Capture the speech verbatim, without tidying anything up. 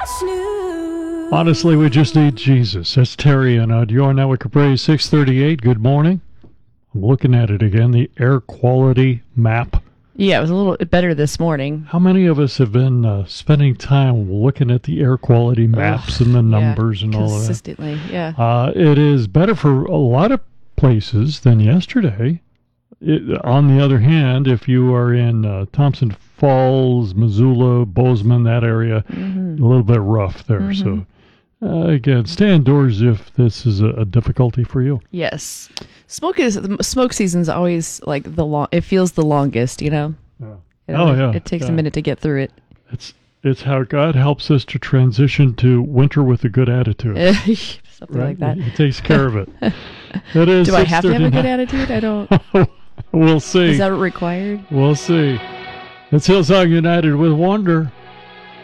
Honestly, we just need Jesus. That's Terry and uh, Your Network of Praise, six thirty-eight. Good morning. I'm looking at it again, the air quality map. Yeah, it was a little better this morning. How many of us have been uh, spending time looking at the air quality maps Ugh, and the numbers yeah, and all of that? Consistently, yeah. Uh, it is better for a lot of places than yesterday. It, on the other hand, if you are in uh, Thompson Falls, Missoula, Bozeman, that area, mm-hmm. a little bit rough there. Mm-hmm. So, uh, again, stay indoors if this is a, a difficulty for you. Yes. Smoke is the smoke season's always like the long. It feels the longest, you know. Yeah. You know, oh it, yeah. It takes yeah. a minute to get through it. It's it's how God helps us to transition to winter with a good attitude. Something right? like that. He takes care of it. It is. Do I have to have a good attitude? I don't. We'll see. Is that required? We'll see. It's Hillsong United with Wonder.